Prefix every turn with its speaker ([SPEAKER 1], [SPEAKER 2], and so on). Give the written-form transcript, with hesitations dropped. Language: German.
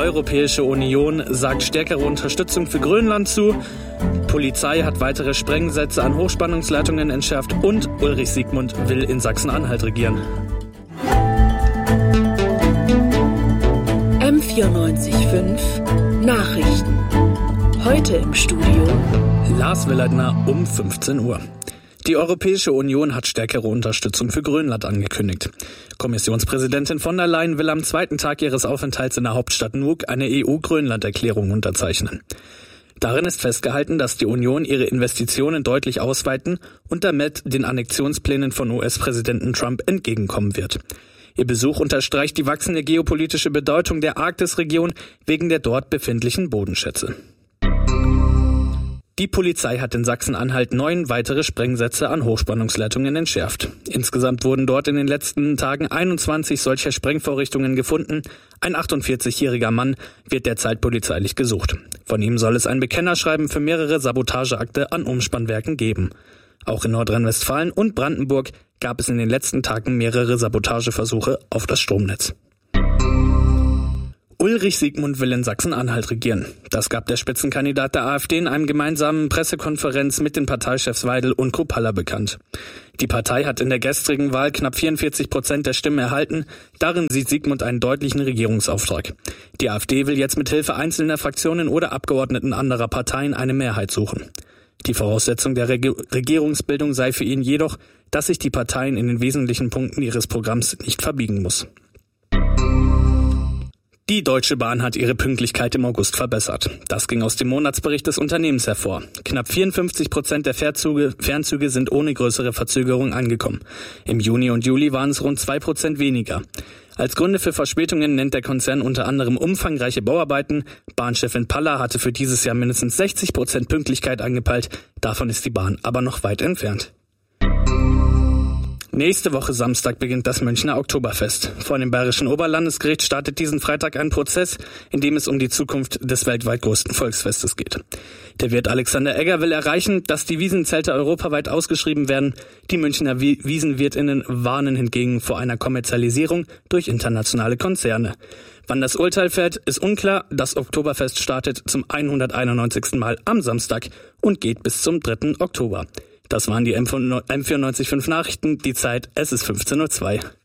[SPEAKER 1] Europäische Union sagt stärkere Unterstützung für Grönland zu. Polizei hat weitere Sprengsätze an Hochspannungsleitungen entschärft und Ulrich Siegmund will in Sachsen-Anhalt regieren.
[SPEAKER 2] M94.5 Nachrichten. Heute im Studio
[SPEAKER 1] Lars Willeidner um 15 Uhr. Die Europäische Union hat stärkere Unterstützung für Grönland angekündigt. Kommissionspräsidentin von der Leyen will am zweiten Tag ihres Aufenthalts in der Hauptstadt Nuuk eine EU-Grönland-Erklärung unterzeichnen. Darin ist festgehalten, dass die Union ihre Investitionen deutlich ausweiten und damit den Annexionsplänen von US-Präsidenten Trump entgegenkommen wird. Ihr Besuch unterstreicht die wachsende geopolitische Bedeutung der Arktisregion wegen der dort befindlichen Bodenschätze. Die Polizei hat in Sachsen-Anhalt 9 weitere Sprengsätze an Hochspannungsleitungen entschärft. Insgesamt wurden dort in den letzten Tagen 21 solcher Sprengvorrichtungen gefunden. Ein 48-jähriger Mann wird derzeit polizeilich gesucht. Von ihm soll es ein Bekennerschreiben für mehrere Sabotageakte an Umspannwerken geben. Auch in Nordrhein-Westfalen und Brandenburg gab es in den letzten Tagen mehrere Sabotageversuche auf das Stromnetz. Ulrich Siegmund will in Sachsen-Anhalt regieren. Das gab der Spitzenkandidat der AfD in einem gemeinsamen Pressekonferenz mit den Parteichefs Weidel und Kruppalla bekannt. Die Partei hat in der gestrigen Wahl knapp 44% der Stimmen erhalten. Darin sieht Siegmund einen deutlichen Regierungsauftrag. Die AfD will jetzt mit Hilfe einzelner Fraktionen oder Abgeordneten anderer Parteien eine Mehrheit suchen. Die Voraussetzung der Regierungsbildung sei für ihn jedoch, dass sich die Parteien in den wesentlichen Punkten ihres Programms nicht verbiegen muss. Die Deutsche Bahn hat ihre Pünktlichkeit im August verbessert. Das ging aus dem Monatsbericht des Unternehmens hervor. Knapp 54% der Fernzüge sind ohne größere Verzögerung angekommen. Im Juni und Juli waren es rund 2% weniger. Als Gründe für Verspätungen nennt der Konzern unter anderem umfangreiche Bauarbeiten. Bahnchefin Palla hatte für dieses Jahr mindestens 60% Pünktlichkeit angepeilt. Davon ist die Bahn aber noch weit entfernt. Nächste Woche Samstag beginnt das Münchner Oktoberfest. Vor dem Bayerischen Oberlandesgericht startet diesen Freitag ein Prozess, in dem es um die Zukunft des weltweit größten Volksfestes geht. Der Wirt Alexander Egger will erreichen, dass die Wiesenzelte europaweit ausgeschrieben werden. Die Münchner Wiesenwirtinnen warnen hingegen vor einer Kommerzialisierung durch internationale Konzerne. Wann das Urteil fällt, ist unklar. Das Oktoberfest startet zum 191. Mal am Samstag und geht bis zum 3. Oktober. Das waren die M94.5 Nachrichten. Die Zeit, es ist 15:02 Uhr.